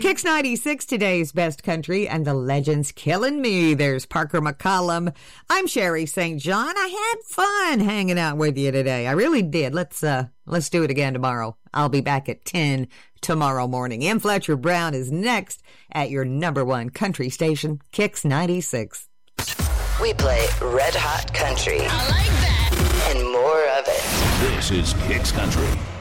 Kicks 96, today's best country, and the legends killing me. There's Parker McCollum. I'm Sherry St. John. I had fun hanging out with you today. I really did. Let's do it again tomorrow. I'll be back at 10 tomorrow morning. Ian Fletcher Brown is next at your number one country station, Kicks 96. We play red hot country. I like that. And more of it. This is Kicks Country.